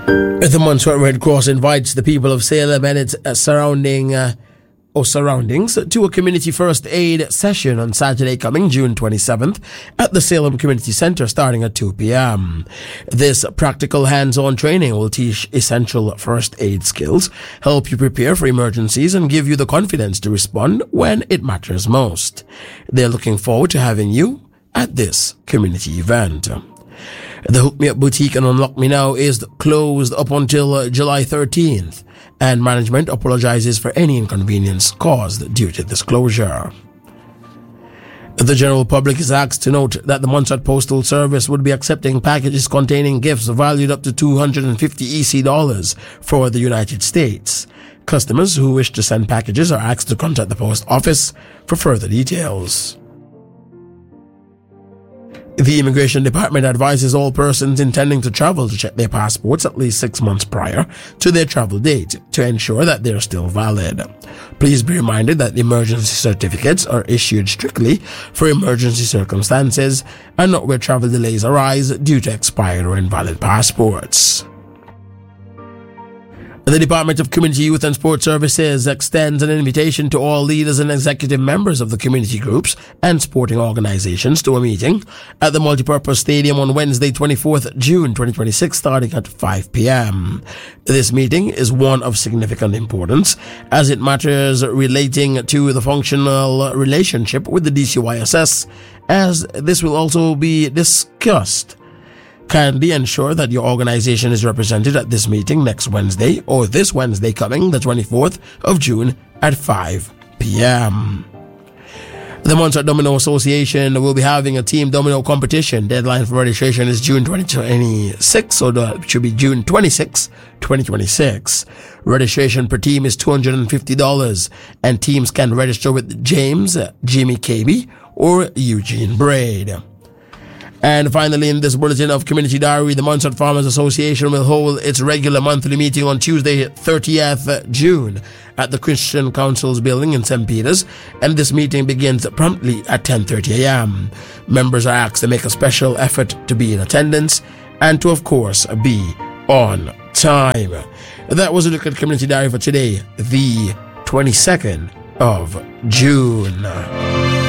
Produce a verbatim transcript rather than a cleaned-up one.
The Montserrat Red Cross invites the people of Salem and its uh, surrounding uh, or surroundings to a community first aid session on Saturday coming June twenty-seventh at the Salem Community Center starting at two p.m. This practical hands-on training will teach essential first aid skills, help you prepare for emergencies, and give you the confidence to respond when it matters most. They're looking forward to having you at this community event. The Hook Me Up Boutique and Unlock Me Now is closed up until uh, July thirteenth, and management apologizes for any inconvenience caused due to this closure. The general public is asked to note that the Montserrat Postal Service would be accepting packages containing gifts valued up to two hundred fifty E C dollars for the United States. Customers who wish to send packages are asked to contact the post office for further details. The Immigration Department advises all persons intending to travel to check their passports at least six months prior to their travel date to ensure that they are still valid. Please be reminded that emergency certificates are issued strictly for emergency circumstances and not where travel delays arise due to expired or invalid passports. The Department of Community Youth and Sports Services extends an invitation to all leaders and executive members of the community groups and sporting organizations to a meeting at the Multipurpose Stadium on Wednesday, twenty-fourth June twenty twenty-six, starting at five p.m. This meeting is one of significant importance as it matters relating to the functional relationship with the D C Y S S, as this will also be discussed. Kindly ensure that your organization is represented at this meeting next Wednesday or this Wednesday coming, the twenty-fourth of June at five p.m. The Montserrat Domino Association will be having a team domino competition. Deadline for registration is June twenty twenty-six, so it should be June twenty-sixth, twenty twenty-six. Registration per team is two hundred fifty dollars, and teams can register with James, Jimmy Cabey, or Eugene Braid. And finally, in this bulletin of Community Diary, the Montserrat Farmers Association will hold its regular monthly meeting on Tuesday, thirtieth June at the Christian Council's building in Saint Peters, and this meeting begins promptly at ten thirty a.m. Members are asked to make a special effort to be in attendance and to, of course, be on time. That was a look at Community Diary for today, the twenty-second of June.